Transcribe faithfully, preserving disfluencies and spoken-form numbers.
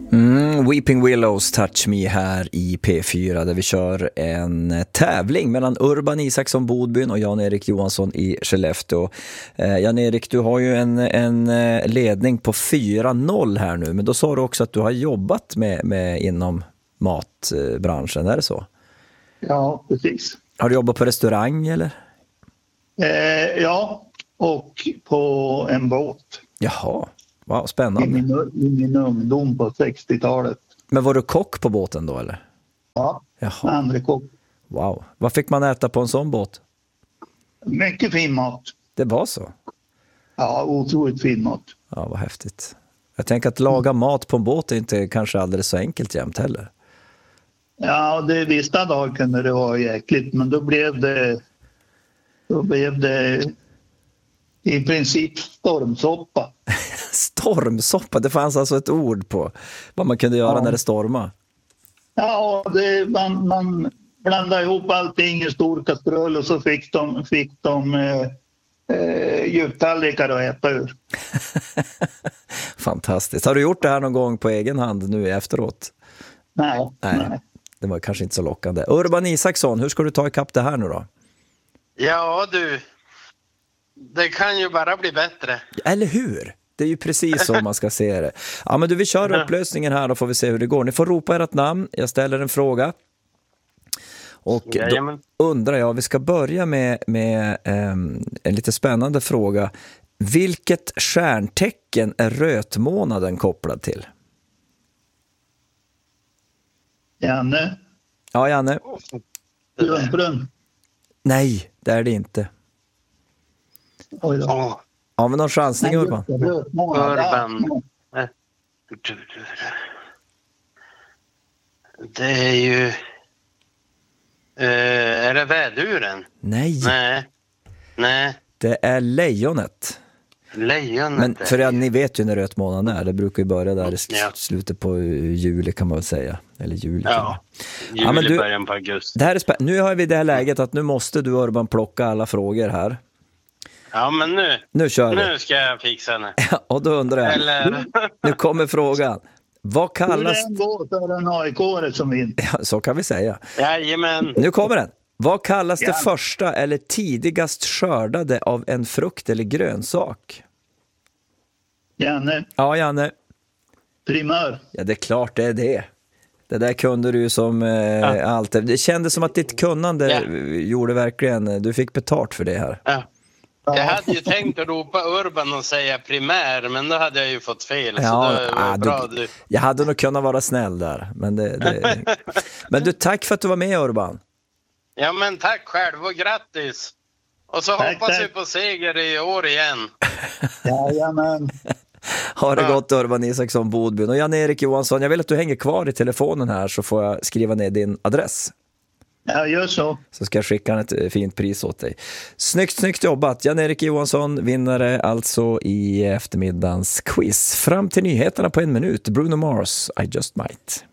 Mm, Weeping Willows, Touch Me här i P fyra där vi kör en tävling mellan Urban Isaksson Bodbyn och Jan-Erik Johansson i Skellefteå. Eh, Jan-Erik, du har ju en, en ledning på fyra noll här nu, men då sa du också att du har jobbat med, med inom matbranschen, är det så? Ja, precis. Har du jobbat på restaurang eller? Eh, ja, och på en båt. Jaha, wow, I spännande. min, I min ungdom på sextiotalet. Men var du kock på båten då eller? Ja, Jaha. andra kock. Wow, vad fick man äta på en sån båt? Mycket fin mat. Det var så? Ja, otroligt fin mat. Ja, vad häftigt. Jag tänker att laga mat på en båt är inte kanske alldeles så enkelt jämt heller. Ja, det vissa dagar kunde det vara jäkligt, men då blev det då blev det i princip stormsoppa. Stormsoppa, det fanns alltså ett ord på vad man kunde göra Ja. när det stormade. Ja, det, man, man blandade ihop allting i stor kastrull och så fick de, fick de eh, eh, djuptallrikar att äta ur. Fantastiskt. Har du gjort det här någon gång på egen hand nu efteråt? Nej, Nej, nej. det var kanske inte så lockande. Urban Isaksson, hur ska du ta ikapp det här nu då? Ja du, det kan ju bara bli bättre. Eller hur? Det är ju precis så man ska se det. Ja, men du, vi kör upplösningen här och får vi se hur det går. Ni får ropa ert namn, jag ställer en fråga. Och då undrar jag, vi ska börja med, med um, en lite spännande fråga. Vilket stjärntecken är rötmånaden kopplad till? Janne? Ja, Janne. Brunn. Nej, det är det inte. Oj då. Åh, Har vi någon chansning, Nej, Urban? Urban. Eh, Det är ju... Eh, är det väduren? Nej, Nej. Nej. det är lejonet. Lejonet. Men är- för att ni vet ju när rötmånaden är, det brukar ju börja där i s- Ja. slutet på juli kan man väl säga. Eller juli. kan man- Ja. Juli, Ja, men du- början på augusti. Det här är spä- nu har vi det här läget att nu måste du, Urban, plocka alla frågor här. Ja, men nu... Nu kör vi. Nu ska jag fixa henne. Ja, och då undrar jag, Eller... nu kommer frågan. Vad Hur kallas... den går så är det en A I K-are som vinner. Ja, så kan vi säga. Jajamän. Nu kommer den. Vad kallas Ja. det första eller tidigast skördade av en frukt eller grönsak? Janne, Ja, Janne. primör. Ja, det är klart det är det. Det där kunde du ju som eh, allt. Det kändes som att ditt kunnande Ja. gjorde verkligen, du fick betalt för det här. Ja. Jag hade ju tänkt att ropa Urban och säga primär, men då hade jag ju fått fel. Så Ja, då var ah, det bra du, du. jag hade nog kunnat vara snäll där. Men, det, det... men du, tack för att du var med, Urban. Ja, men tack själv och grattis. Och så Tack, hoppas tack. vi på seger i år igen. Jajamän. Ha det Ja. gott, Urban Isaksson Bodbyn. Och Jan-Erik Johansson, jag vill att du hänger kvar i telefonen här så får jag skriva ner din adress. Ja, gör så. Så ska jag skicka ett eh, fint pris åt dig. Snyggt, snyggt jobbat. Jan-Erik Johansson, vinnare alltså i eftermiddagens quiz. Fram till nyheterna på en minut. Bruno Mars, I Just Might.